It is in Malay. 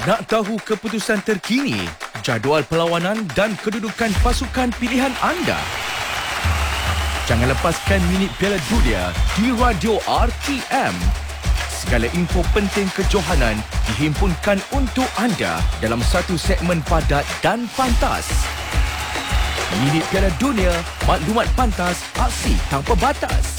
Nak tahu keputusan terkini, jadual perlawanan dan kedudukan pasukan pilihan anda? Jangan lepaskan minit Piala Dunia di Radio RTM. Segala info penting kejohanan dihimpunkan untuk anda dalam satu segmen padat dan pantas. Minit Piala Dunia, maklumat pantas, aksi tanpa batas.